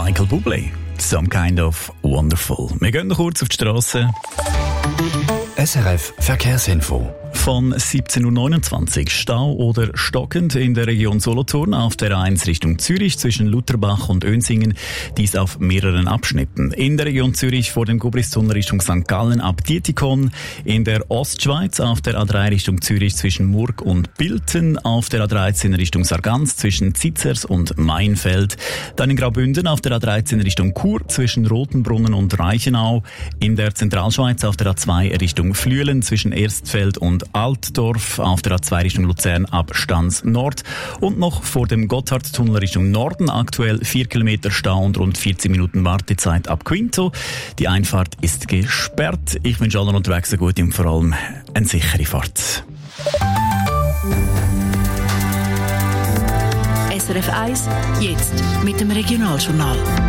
Michael Bublé. Some kind of wonderful. Wir gehen noch kurz auf die Strasse. SRF Verkehrsinfo. Von 17.29 Uhr Stau oder stockend in der Region Solothurn auf der A1 Richtung Zürich zwischen Lutherbach und Önsingen, dies auf mehreren Abschnitten. In der Region Zürich vor dem Gubristunnel Richtung St. Gallen ab Dietikon, in der Ostschweiz auf der A3 Richtung Zürich zwischen Murg und Bilten, auf der A13 Richtung Sargans zwischen Zitzers und Mainfeld, dann in Graubünden auf der A13 Richtung Chur zwischen Rotenbrunnen und Reichenau, in der Zentralschweiz auf der A2 Richtung Flüelen zwischen Erstfeld und Altdorf, auf der A2 Richtung Luzern ab Stans Nord und noch vor dem Gotthardtunnel Richtung Norden aktuell 4 Kilometer Stau und rund 14 Minuten Wartezeit ab Quinto. Die Einfahrt ist gesperrt. Ich wünsche allen unterwegs eine gute und vor allem eine sichere Fahrt. SRF 1, jetzt mit dem Regionaljournal.